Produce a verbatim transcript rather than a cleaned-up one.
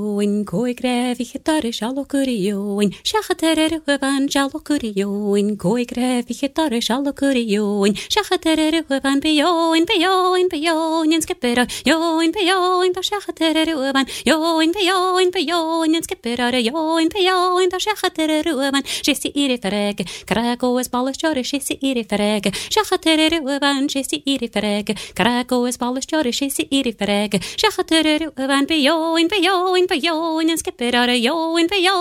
Oin koi grefich tar shalokuriyoin shachatere ruban shalokuriyoin koi grefich tar shalokuriyoin shachatere ruban beyoin beyoin beyoin in skipper yoin beyoin ta shachatere ruban yoin beyoin beyoin in skipper yoin beyoin ta shachatere ruban shisi iri fereg krako es balashore shisi iri fereg shachatere ruban shisi iri fereg krako es balashore shisi iri fereg shachatere ruban beyoin beyoin beyoin en skipper are join beyoin